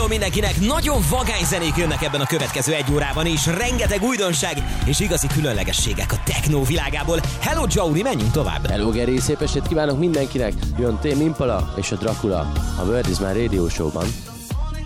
Hello mindenkinek! Nagyon vagány zenék jönnek ebben a következő egy órában is. Rengeteg újdonság és igazi különlegességek a techno világából. Hello Jouri, menjünk tovább! Hello Geri, szép estét kívánok mindenkinek! Jön Tame Impala és a Dracula a World is My Radio Show-ban.